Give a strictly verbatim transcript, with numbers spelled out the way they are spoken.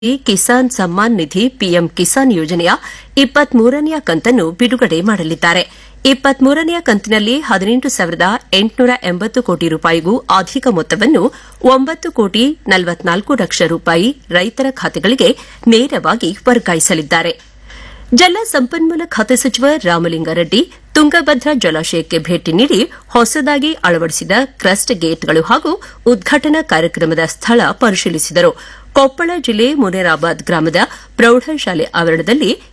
Kisan Samman Nidhi PM Kisan ಯೋಜನೆಯ ಇಪ್ಪತ್ಮೂರನೆಯ ಕಂತನ್ನು ಬಿಡುಗಡೆ ಮಾಡಲಿದ್ದಾರೆ. ಇಪ್ಪತ್ಮೂರನೆಯ ಕಂತಿನಲ್ಲಿ ಹದಿನೆಂಟು ಸಾವಿರದ ಎಂಟುನೂರ ಎಂಬತ್ತು ಕೋಟಿ ರೂಪಾಯಿಗೂ ಅಧಿಕ ಮೊತ್ತವನ್ನು ಒಂಬತ್ತು ಕೋಟಿ ನಲವತ್ನಾಲ್ಕು ಲಕ್ಷ ರೂಪಾಯಿ ರೈತರ ಖಾತೆಗಳಿಗೆ ನೇರವಾಗಿ ವರ್ಗಾಯಿಸಲಿದ್ದಾರೆ. ಜಲ ಸಂಪನ್ಮೂಲ ಖಾತೆ ಸಚಿವ ರಾಮಲಿಂಗಾರೆಡ್ಡಿ ತುಂಗಭದ್ರಾ ಜಲಾಶಯಕ್ಕೆ ಭೇಟಿ ನೀಡಿ ಹೊಸದಾಗಿ ಅಳವಡಿಸಿದ ಕ್ರಸ್ಟ್ ಗೇಟ್ಗಳು ಹಾಗೂ ಉದ್ಘಾಟನಾ ಕಾರ್ಯಕ್ರಮದ ಸ್ಥಳ ಪರಿಶೀಲಿಸಿದರು. ಕೊಪ್ಪಳ ಜಿಲ್ಲೆ ಮುನೇರಾಬಾದ್ ಗ್ರಾಮದ ಪ್ರೌಢಶಾಲೆ ಆವರಣದಲ್ಲಿ